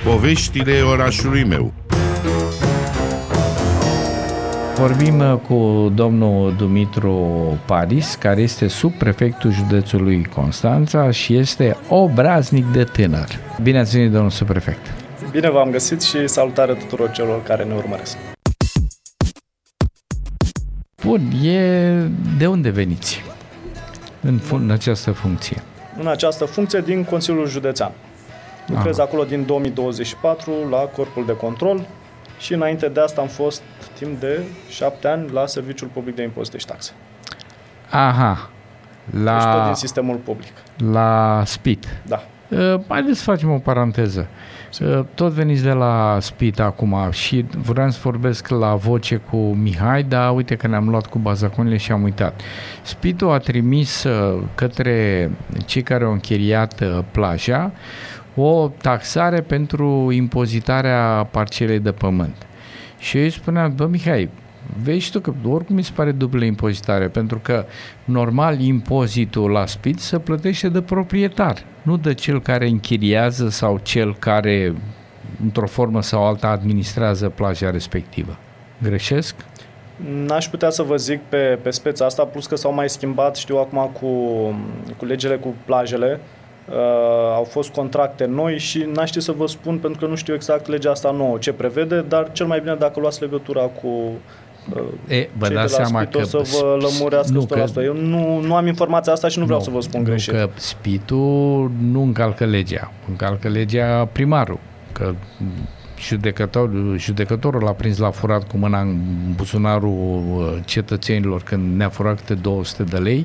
Poveștile orașului meu. Vorbim cu domnul Dumitru Paris, care este subprefectul județului Constanța și este obraznic de tânăr. Bine ați venit, domnul subprefect! Bine v-am găsit și salutare tuturor celor care ne urmăresc! Bun, de unde veniți în această funcție? În această funcție din Consiliul Județean. Lucrez acolo din 2024 la Corpul de Control și înainte de asta am fost timp de 7 ani la Serviciul Public de Impozite și Taxe. Aha. Deci tot din sistemul public. La SPIT. Da. Haideți să facem o paranteză. Tot veniți de la SPIT acum și vreau să vorbesc la voce cu Mihai, dar uite că ne-am luat cu bazaconile și am uitat. SPIT-ul a trimis către cei care au închiriat plaja o taxare pentru impozitarea parcelei de pământ. Și eu îi spuneam, bă Mihai, vezi tu că oricum mi se pare dublă impozitare, pentru că normal impozitul la SPIT se plătește de proprietar, nu de cel care închiriază sau cel care într-o formă sau alta administrează plaja respectivă. Greșesc? N-aș putea să vă zic pe speța asta, plus că s-au mai schimbat, știu acum cu legile cu plajele, au fost contracte noi și n-aș ști să vă spun pentru că nu știu exact legea asta nouă ce prevede, dar cel mai bine dacă luați legătura cu cei de la SPIT o să vă lămurească 100%. Eu nu am informația asta și nu vreau să vă spun greșit. Că SPIT-ul nu încalcă legea, încalcă legea primarul, că judecătorul l-a prins la furat cu mâna în buzunarul cetățenilor când ne-a furat câte 200 de lei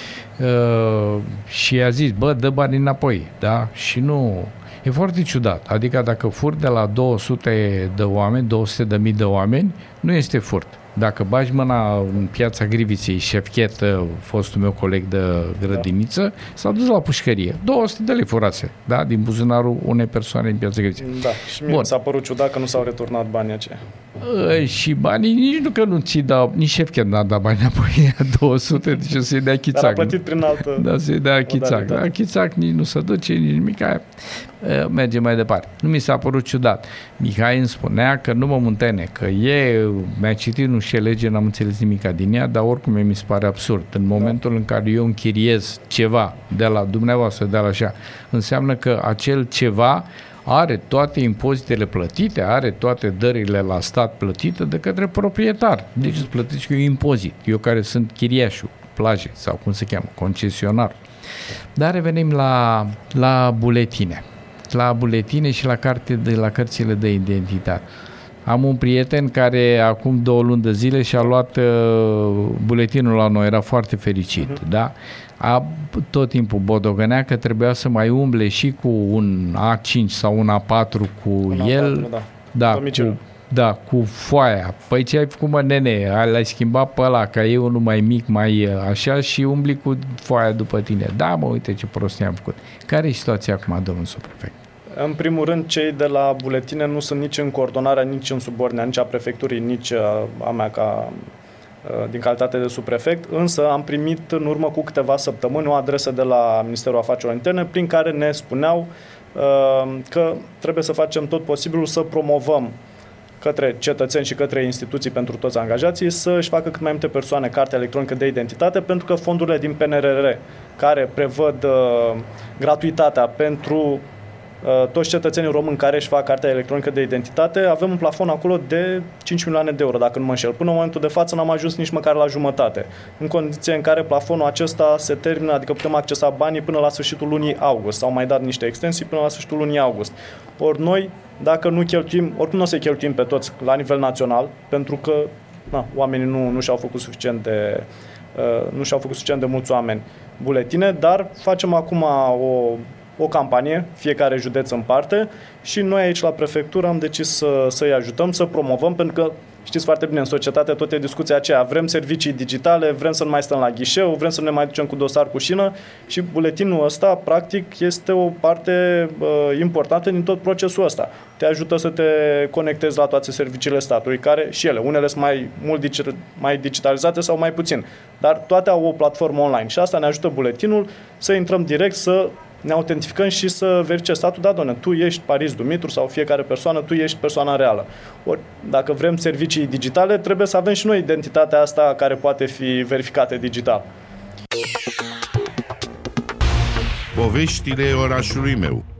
și a zis, bă, dă banii înapoi, da? Și nu... E foarte ciudat. Adică dacă furt de la 200 de oameni, 200.000 de oameni, nu este furt. Dacă bagi mâna în Piața Griviței, Șefchet, fostul meu coleg de grădiniță, s-a dus la pușcărie. 200 de lei furase, da? Din buzunarul unei persoane în Piața Griviței. Da, și mie mi s-a părut ciudat că nu s-au returnat banii aceia. Și banii nici nu că nu ți dau, nici Șefchet n-a dat bani înapoi 200, deci să-i dea chițac. Dar a plătit prin altă... Da, să-i dea chițac. Da, chițac nici nu se duce, nici nimic. Merge mai departe. Nu mi s-a părut ciudat. Mihai îmi spunea că nu mă muntene, că mi-a citit nu știu lege, n-am înțeles nimica din ea, dar oricum mi se pare absurd. În momentul în care eu închiriez ceva de la dumneavoastră, de la așa, înseamnă că acel ceva are toate impozitele plătite, are toate dările la stat plătite de către proprietar. Deci îți plătesc eu impozit. Eu care sunt chiriașul plajei sau cum se cheamă, concesionar. Dar revenim la buletine. La buletine și la cărțile de identitate. Am un prieten care acum 2 luni de zile și-a luat buletinul la noi, era foarte fericit, da? Tot timpul bodogănea că trebuia să mai umble și cu un A5 sau un A4 cu el. Da, cu foaia. Păi ce ai făcut, mă, nene? L-ai schimbat pe ăla, ca e unul mai mic, mai așa și umbli cu foaia după tine. Da, mă, uite ce prostie am făcut. Care e situația acum, domnul subprefect? În primul rând, cei de la buletine nu sunt nici în coordonarea, nici în subordinea, nici a prefecturii, nici a mea din calitate de subprefect, însă am primit în urmă cu câteva săptămâni o adresă de la Ministerul Afacerilor Interne prin care ne spuneau că trebuie să facem tot posibilul să promovăm către cetățeni și către instituții pentru toți angajații să-și facă cât mai multe persoane carte electronică de identitate, pentru că fondurile din PNRR care prevăd gratuitatea pentru toți cetățenii români care își fac cartea electronică de identitate, avem un plafon acolo de 5 milioane de euro, dacă nu mă înșel. Până în momentul de față n-am ajuns nici măcar la jumătate, în condiție în care plafonul acesta se termină, adică putem accesa banii până la sfârșitul lunii august. S-au mai dat niște extensii până la sfârșitul lunii august. Ori noi, dacă nu cheltuim, oricum nu o să cheltuim pe toți la nivel național, pentru că oamenii nu și-au făcut suficient de mulți oameni buletine, dar facem acum o campanie, fiecare județ în parte, și noi aici la prefectură am decis să-i ajutăm, să promovăm, pentru că știți foarte bine, în societate tot e discuția aceea, vrem servicii digitale, vrem să nu mai stăm la ghișeu, vrem să nu ne mai ducem cu dosar cu șină și buletinul ăsta, practic, este o parte importantă din tot procesul ăsta. Te ajută să te conectezi la toate serviciile statului, care și ele, unele sunt mai digitalizate sau mai puțin, dar toate au o platformă online și asta ne ajută buletinul să intrăm direct, să ne autentificăm și să verifice statul, da, doamne, tu ești Paris Dumitru sau fiecare persoană, tu ești persoana reală. Ori, dacă vrem servicii digitale, trebuie să avem și noi identitatea asta care poate fi verificată digital. Poveștile orașului meu.